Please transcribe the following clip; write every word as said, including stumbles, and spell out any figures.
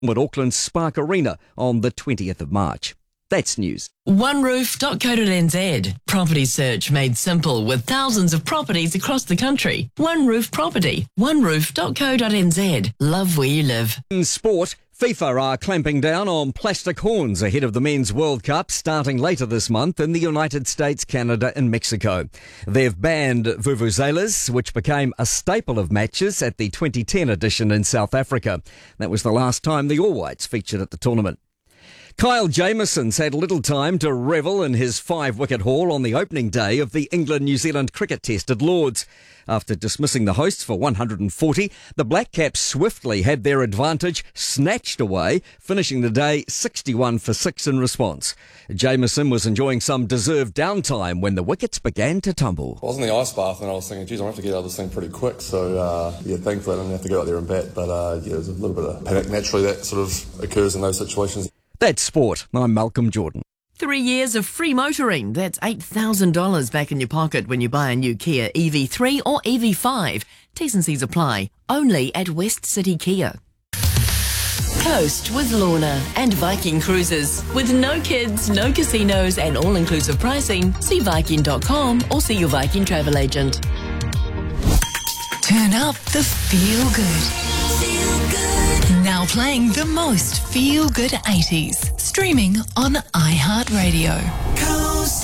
at Auckland's Spark Arena on the twentieth of March. That's news. one roof dot co dot n z. Property search made simple with thousands of properties across the country. One Roof Property. one roof dot co dot n z. Love where you live. In sport, FIFA are clamping down on plastic horns ahead of the Men's World Cup starting later this month in the United States, Canada and Mexico. They've banned vuvuzelas, which became a staple of matches at the twenty ten edition in South Africa. That was the last time the All Whites featured at the tournament. Kyle Jamieson's had little time to revel in his five-wicket haul on the opening day of the England-New Zealand cricket test at Lords. After dismissing the hosts for one hundred forty, the Black Caps swiftly had their advantage snatched away, finishing the day sixty-one for six in response. Jamieson was enjoying some deserved downtime when the wickets began to tumble. I was in the ice bath and I was thinking, geez, I'm going to have to get out of this thing pretty quick. So, uh, yeah, thankfully I didn't have to go out there and bat. But, uh, yeah, there's a little bit of panic. Naturally, that sort of occurs in those situations. That's sport. I'm Malcolm Jordan. Three years of free motoring. That's eight thousand dollars back in your pocket when you buy a new Kia E V three or E V five. T's and C's apply. Only at West City Kia. Coast with Lorna and Viking Cruises. With no kids, no casinos and all-inclusive pricing, see Viking dot com or see your Viking travel agent. Turn up the feel good. Now playing the most feel-good eighties. Streaming on iHeartRadio.